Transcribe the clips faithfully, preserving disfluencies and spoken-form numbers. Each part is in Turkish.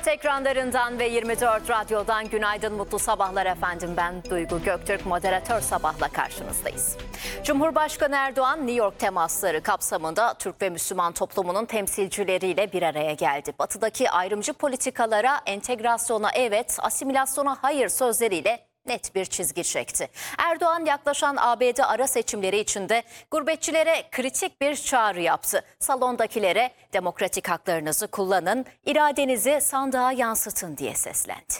Dört ekranlarından ve yirmi dört radyodan günaydın, mutlu sabahlar efendim. Ben Duygu Göktürk, moderatör Sabah'la karşınızdayız. Cumhurbaşkanı Erdoğan, New York temasları kapsamında Türk ve Müslüman toplumunun temsilcileriyle bir araya geldi. Batı'daki ayrımcı politikalara, entegrasyona evet, asimilasyona hayır sözleriyle net bir çizgi çekti. Erdoğan yaklaşan A B D ara seçimleri içinde gurbetçilere kritik bir çağrı yaptı. Salondakilere demokratik haklarınızı kullanın, iradenizi sandığa yansıtın diye seslendi.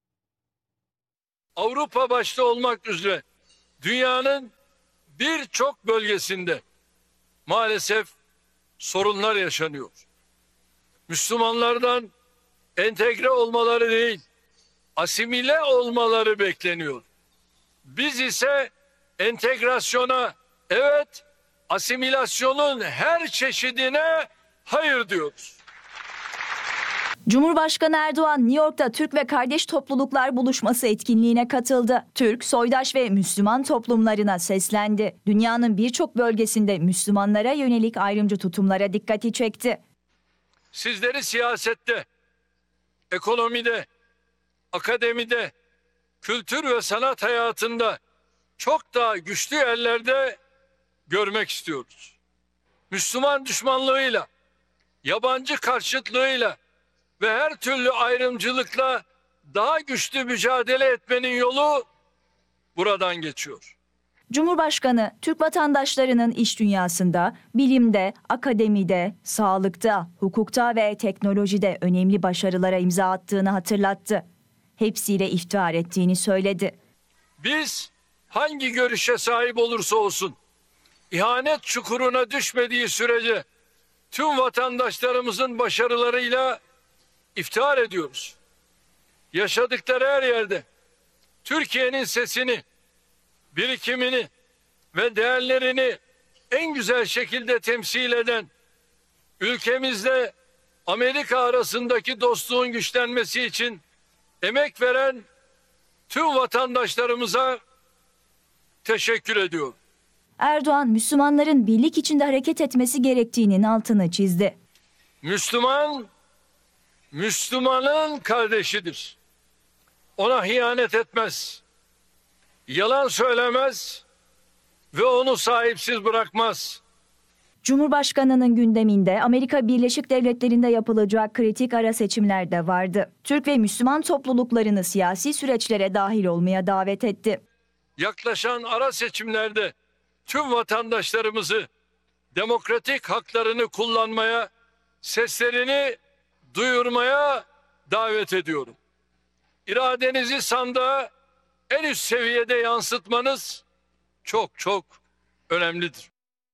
Avrupa başta olmak üzere dünyanın birçok bölgesinde maalesef sorunlar yaşanıyor. Müslümanlardan entegre olmaları değil, asimile olmaları bekleniyor. Biz ise entegrasyona evet, asimilasyonun her çeşidine hayır diyoruz. Cumhurbaşkanı Erdoğan New York'ta Türk ve Kardeş Topluluklar Buluşması etkinliğine katıldı. Türk, soydaş ve Müslüman toplumlarına seslendi. Dünyanın birçok bölgesinde Müslümanlara yönelik ayrımcı tutumlara dikkati çekti. Sizleri siyasette, ekonomide, akademide, kültür ve sanat hayatında çok daha güçlü yerlerde görmek istiyoruz. Müslüman düşmanlığıyla, yabancı karşıtlığıyla ve her türlü ayrımcılıkla daha güçlü mücadele etmenin yolu buradan geçiyor. Cumhurbaşkanı, Türk vatandaşlarının iş dünyasında, bilimde, akademide, sağlıkta, hukukta ve teknolojide önemli başarılara imza attığını hatırlattı. Hepsiyle iftihar ettiğini söyledi. Biz hangi görüşe sahip olursa olsun, ihanet çukuruna düşmediği sürece tüm vatandaşlarımızın başarılarıyla iftihar ediyoruz. Yaşadıkları her yerde Türkiye'nin sesini, birikimini ve değerlerini en güzel şekilde temsil eden, ülkemizle Amerika arasındaki dostluğun güçlenmesi için emek veren tüm vatandaşlarımıza teşekkür ediyorum. Erdoğan, Müslümanların birlik içinde hareket etmesi gerektiğinin altını çizdi. Müslüman, Müslümanın kardeşidir. Ona hiyanet etmez, yalan söylemez ve onu sahipsiz bırakmaz. Cumhurbaşkanının gündeminde Amerika Birleşik Devletleri'nde yapılacak kritik ara seçimler de vardı. Türk ve Müslüman topluluklarını siyasi süreçlere dahil olmaya davet etti. Yaklaşan ara seçimlerde tüm vatandaşlarımızı demokratik haklarını kullanmaya, seslerini duyurmaya davet ediyorum. İradenizi sandığa en üst seviyede yansıtmanız çok çok önemlidir.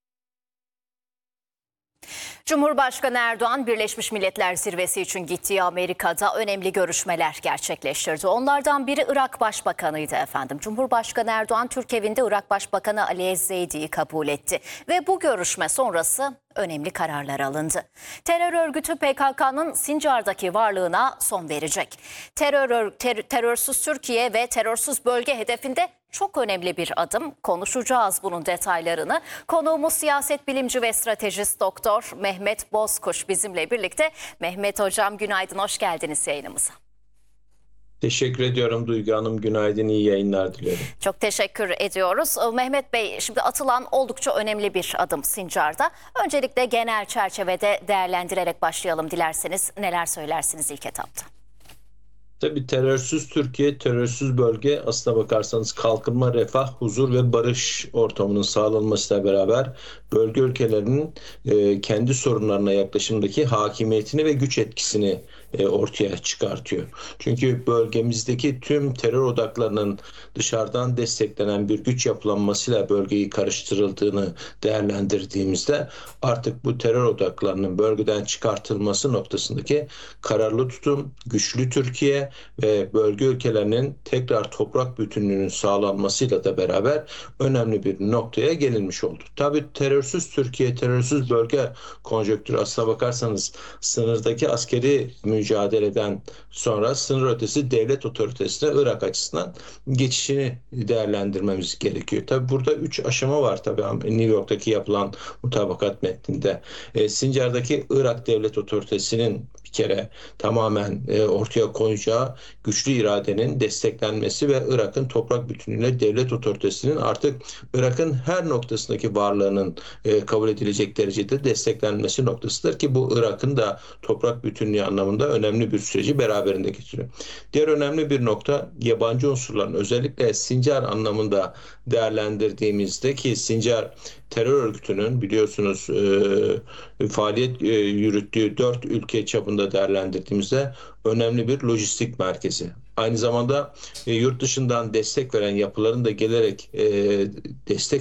Cumhurbaşkanı Erdoğan, Birleşmiş Milletler Zirvesi için gittiği Amerika'da önemli görüşmeler gerçekleştirdi. Onlardan biri Irak Başbakanı'ydı efendim. Cumhurbaşkanı Erdoğan, Türk evinde Irak Başbakanı Ali Ez-Zeydi'yi kabul etti. Ve bu görüşme sonrası önemli kararlar alındı. Terör örgütü P K K'nın Sincar'daki varlığına son verecek. Terör, ter, terörsüz Türkiye ve terörsüz bölge hedefinde çok önemli bir adım. Konuşacağız bunun detaylarını. Konuğumuz siyaset bilimci ve stratejist Doktor Mehmet Bozkuş bizimle birlikte. Mehmet Hocam, günaydın, hoş geldiniz yayınımıza. Teşekkür ediyorum Duygu Hanım. Günaydın, iyi yayınlar diliyorum. Çok teşekkür ediyoruz. Mehmet Bey, şimdi atılan oldukça önemli bir adım Sincar'da. Öncelikle genel çerçevede değerlendirerek başlayalım dilerseniz. Neler söylersiniz ilk etapta? Tabii terörsüz Türkiye, terörsüz bölge aslına bakarsanız kalkınma, refah, huzur ve barış ortamının sağlanmasıyla beraber bölge ülkelerinin e, kendi sorunlarına yaklaşımdaki hakimiyetini ve güç etkisini e, ortaya çıkartıyor. Çünkü bölgemizdeki tüm terör odaklarının dışarıdan desteklenen bir güç yapılanmasıyla bölgeyi karıştırıldığını değerlendirdiğimizde artık bu terör odaklarının bölgeden çıkartılması noktasındaki kararlı tutum, güçlü Türkiye ve bölge ülkelerinin tekrar toprak bütünlüğünün sağlanmasıyla da beraber önemli bir noktaya gelinmiş oldu. Tabii terörsüz Türkiye, terörsüz bölge konjonktürü aslına bakarsanız sınırdaki askeri mücadeleden sonra sınır ötesi devlet otoritesine Irak açısından geçişini değerlendirmemiz gerekiyor. Tabii burada üç aşama var tabii New York'taki yapılan mutabakat metninde. E, Sincar'daki Irak devlet otoritesinin bir kere tamamen e, ortaya koyacağı güçlü iradenin desteklenmesi ve Irak'ın toprak bütünlüğüne devlet otoritesinin artık Irak'ın her noktasındaki varlığının e, kabul edilecek derecede desteklenmesi noktasıdır ki bu Irak'ın da toprak bütünlüğü anlamında önemli bir süreci beraberinde getiriyor. Diğer önemli bir nokta yabancı unsurların özellikle Sincar anlamında değerlendirdiğimizde ki Sincar terör örgütünün biliyorsunuz e, faaliyet e, yürüttüğü dört ülke çapında değerlendirdiğimizde önemli bir lojistik merkezi. Aynı zamanda e, yurt dışından destek veren yapıların da gelerek e, destek